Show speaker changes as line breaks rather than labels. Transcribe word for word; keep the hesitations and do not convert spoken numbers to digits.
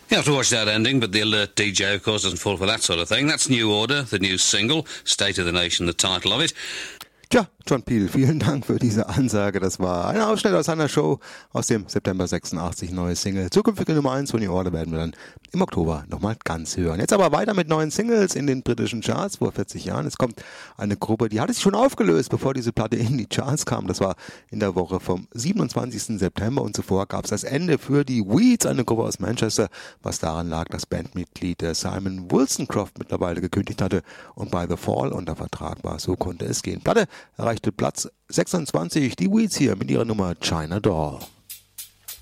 You have to watch that ending, but the alert D J, of course, doesn't fall for that sort of thing. That's New Order, the new single, State of the Nation, the title of it.
Tja, John Peel, vielen Dank für diese Ansage. Das war ein Ausschnitt aus einer Show aus dem September sechsundachtzig, neue Single. Zukünftige Nummer eins von New Order werden wir dann im Oktober nochmal ganz hören. Jetzt aber weiter mit neuen Singles in den britischen Charts vor vierzig Jahren. Es kommt eine Gruppe, die hatte sich schon aufgelöst, bevor diese Platte in die Charts kam. Das war in der Woche vom siebenundzwanzigsten September und zuvor gab es das Ende für die Weeds, eine Gruppe aus Manchester, was daran lag, dass Bandmitglied Simon Wollstonecroft mittlerweile gekündigt hatte und bei The Fall unter Vertrag war. So konnte es gehen. Platte erreichte Platz sechsundzwanzig, die Weeds hier mit ihrer Nummer China Doll.